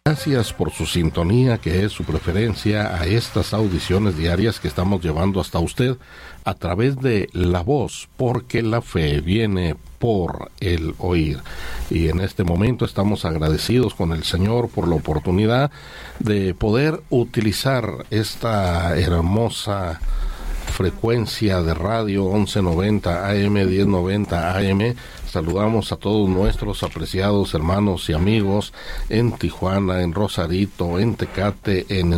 Gracias por su sintonía, que es su preferencia a estas audiciones diarias que estamos llevando hasta usted a través de la voz, porque la fe viene por el oír. Y en este momento estamos agradecidos con el Señor por la oportunidad de poder utilizar esta hermosa frecuencia de radio 1190 AM, 1090 AM. Saludamos a todos nuestros apreciados hermanos y amigos en Tijuana, en Rosarito, en Tecate, en